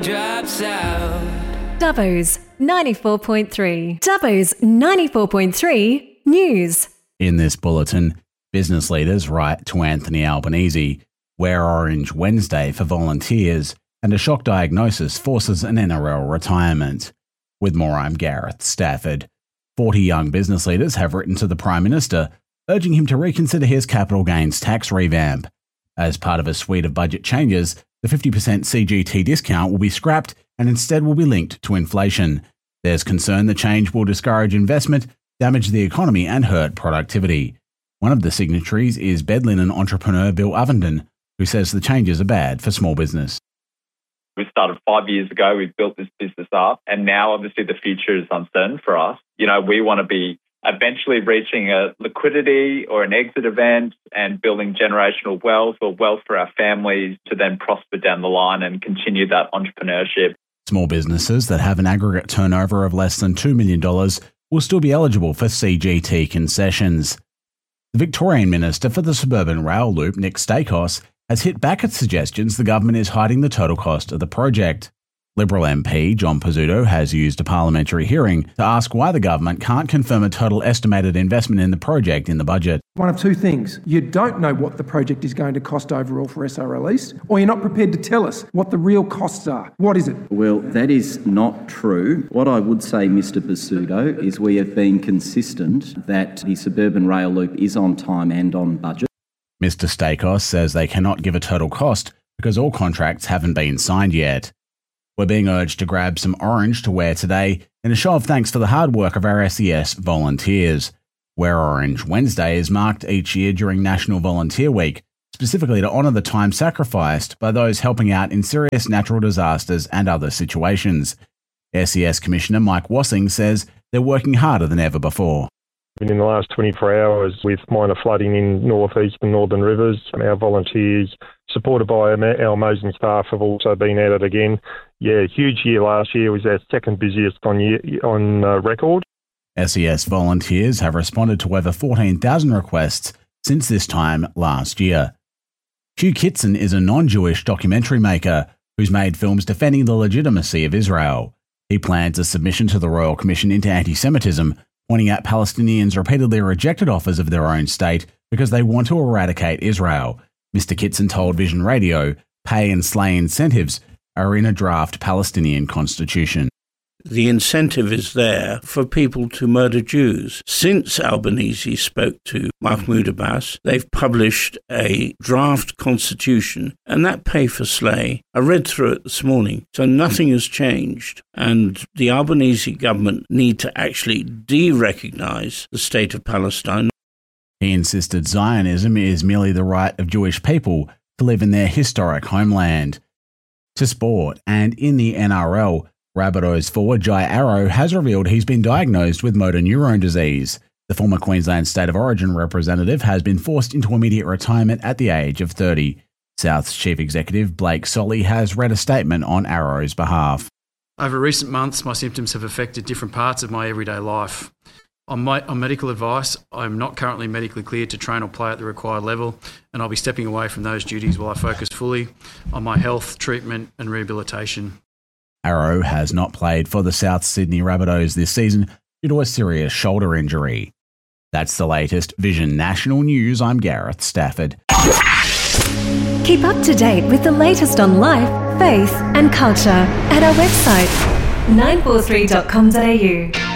drops out. Dubbo's 94.3. Dubbo's 94.3 News. In this bulletin, business leaders write to Anthony Albanese, wear orange Wednesday for volunteers, and a shock diagnosis forces an NRL retirement. With more, I'm Gareth Stafford. 40 young business leaders have written to the Prime Minister, urging him to reconsider his capital gains tax revamp. As part of a suite of budget changes, the 50% CGT discount will be scrapped and instead will be linked to inflation. There's concern the change will discourage investment, damage the economy and hurt productivity. One of the signatories is bed linen entrepreneur Bill Ovenden, who says the changes are bad for small business. We started 5 years ago, we've built this business up, and now obviously the future is uncertain for us. We want to be eventually reaching a liquidity or an exit event and building generational wealth or wealth for our families to then prosper down the line and continue that entrepreneurship. Small businesses that have an aggregate turnover of less than $2 million will still be eligible for CGT concessions. The Victorian Minister for the Suburban Rail Loop, Nick Stakos, has hit back at suggestions the government is hiding the total cost of the project. Liberal MP John Pizzuto has used a parliamentary hearing to ask why the government can't confirm a total estimated investment in the project in the budget. One of two things. You don't know what the project is going to cost overall for SRL East, or you're not prepared to tell us what the real costs are. What is it? Well, that is not true. What I would say, Mr Pizzuto, is we have been consistent that the Suburban Rail Loop is on time and on budget. Mr Stakos says they cannot give a total cost because all contracts haven't been signed yet. We're being urged to grab some orange to wear today in a show of thanks for the hard work of our SES volunteers. Wear Orange Wednesday is marked each year during National Volunteer Week, specifically to honour the time sacrificed by those helping out in serious natural disasters and other situations. SES Commissioner Mike Wassing says they're working harder than ever before. In the last 24 hours, with minor flooding in northeast and northern rivers, our volunteers, supported by our amazing staff, have also been at it again. Yeah, huge year last year. Was our second busiest on record. SES volunteers have responded to over 14,000 requests since this time last year. Hugh Kitson is a non-Jewish documentary maker who's made films defending the legitimacy of Israel. He plans a submission to the Royal Commission into Anti-Semitism, pointing out Palestinians repeatedly rejected offers of their own state because they want to eradicate Israel. Mr. Kitson told Vision Radio pay and slay incentives are in a draft Palestinian constitution. The incentive is there for people to murder Jews. Since Albanese spoke to Mahmoud Abbas, they've published a draft constitution, and that pay for slay, I read through it this morning, so nothing has changed. And the Albanese government need to actually de-recognise the state of Palestine. He insisted Zionism is merely the right of Jewish people to live in their historic homeland. To sport, and in the NRL, Rabbitohs forward Jai Arrow has revealed he's been diagnosed with motor neurone disease. The former Queensland State of Origin representative has been forced into immediate retirement at the age of 30. South's Chief Executive Blake Solly has read a statement on Arrow's behalf. Over recent months, my symptoms have affected different parts of my everyday life. On medical advice, I'm not currently medically cleared to train or play at the required level, and I'll be stepping away from those duties while I focus fully on my health, treatment and rehabilitation. Arrow has not played for the South Sydney Rabbitohs this season due to a serious shoulder injury. That's the latest Vision National News. I'm Gareth Stafford. Keep up to date with the latest on life, faith and culture at our website 943.com.au.